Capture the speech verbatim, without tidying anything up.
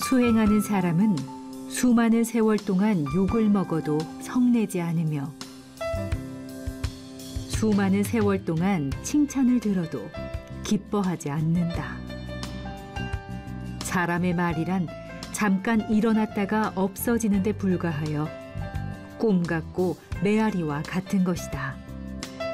수행하는 사람은 수많은 세월 동안 욕을 먹어도 성내지 않으며 수많은 세월 동안 칭찬을 들어도 기뻐하지 않는다. 사람의 말이란 잠깐 일어났다가 없어지는 데 불과하여 꿈 같고 메아리와 같은 것이다.